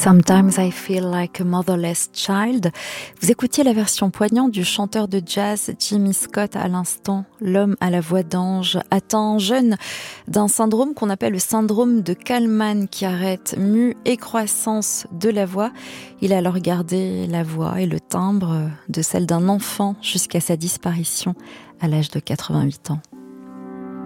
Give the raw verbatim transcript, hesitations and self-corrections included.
Sometimes I feel like a motherless child. Vous écoutiez la version poignante du chanteur de jazz Jimmy Scott à l'instant. L'homme à la voix d'ange atteint jeune d'un syndrome qu'on appelle le syndrome de Kallmann qui arrête mue et croissance de la voix. Il a alors gardé la voix et le timbre de celle d'un enfant jusqu'à sa disparition à l'âge de quatre-vingt-huit ans.